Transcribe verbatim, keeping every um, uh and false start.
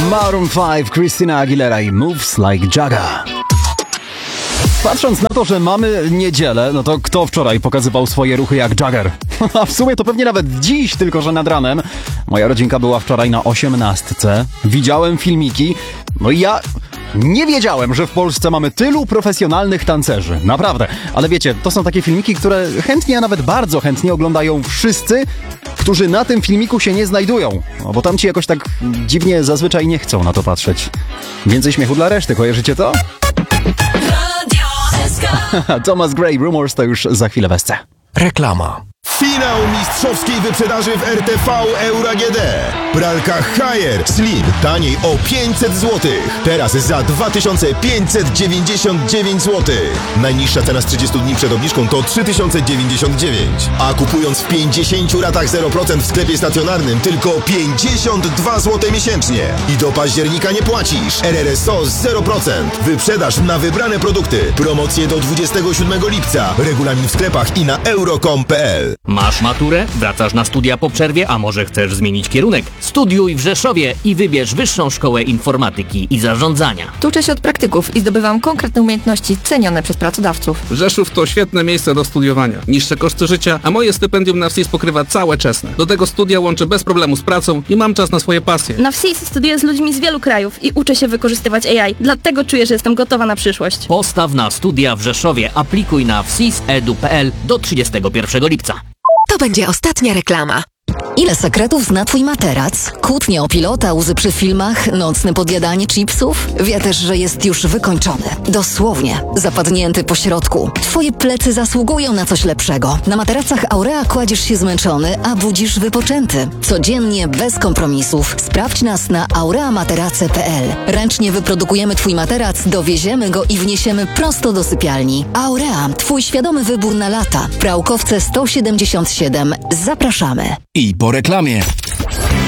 Maroon pięć, Christina Aguilera i Moves Like Jagger. Patrząc na to, że mamy niedzielę, no to kto wczoraj pokazywał swoje ruchy jak Jagger? A w sumie to pewnie nawet dziś, tylko że nad ranem. Moja rodzinka była wczoraj na osiemnastce. Widziałem filmiki. No i ja nie wiedziałem, że w Polsce mamy tylu profesjonalnych tancerzy. Naprawdę. Ale wiecie, to są takie filmiki, które chętnie, a nawet bardzo chętnie oglądają wszyscy, którzy na tym filmiku się nie znajdują. No bo tam ci jakoś tak dziwnie zazwyczaj nie chcą na to patrzeć. Więcej śmiechu dla reszty, kojarzycie to? Thomas Gray, Rumors to już za chwilę w S C. Reklama. Finał mistrzowskiej wyprzedaży w R T V Euro A G D. Pralka Haier Slim taniej o pięćset złotych. Teraz za dwa tysiące pięćset dziewięćdziesiąt dziewięć złotych. Najniższa cena z trzydziestu dni przed obniżką to trzy tysiące dziewięćdziesiąt dziewięć. A kupując w pięćdziesięciu ratach zero procent w sklepie stacjonarnym tylko pięćdziesiąt dwa złote miesięcznie. I do października nie płacisz. R R S O z zero procent. Wyprzedaż na wybrane produkty. Promocje do dwudziestego siódmego lipca. Regulamin w sklepach i na euro kropka com kropka p l. Masz maturę? Wracasz na studia po przerwie, a może chcesz zmienić kierunek? Studiuj w Rzeszowie i wybierz Wyższą Szkołę Informatyki i Zarządzania. Tu uczę się od praktyków i zdobywam konkretne umiejętności cenione przez pracodawców. Rzeszów to świetne miejsce do studiowania. Niższe koszty życia, a moje stypendium na W S I S pokrywa całe czesne. Do tego studia łączę bez problemu z pracą i mam czas na swoje pasje. Na W S I S studiuję z ludźmi z wielu krajów i uczę się wykorzystywać A I. Dlatego czuję, że jestem gotowa na przyszłość. Postaw na studia w Rzeszowie. Aplikuj na w s i s kropka e d u kropka p l do trzydziestego pierwszego lipca. To będzie ostatnia reklama. Ile sekretów zna twój materac? Kłótnie o pilota, łzy przy filmach, nocne podjadanie chipsów? Wie też, że jest już wykończony. Dosłownie. Zapadnięty po środku. Twoje plecy zasługują na coś lepszego. Na materacach Aurea kładziesz się zmęczony, a budzisz wypoczęty. Codziennie, bez kompromisów. Sprawdź nas na aureamaterace kropka p l. Ręcznie wyprodukujemy twój materac, dowieziemy go i wniesiemy prosto do sypialni. Aurea. Twój świadomy wybór na lata. Prałkowce sto siedemdziesiąt siedem. Zapraszamy. I po reklamie.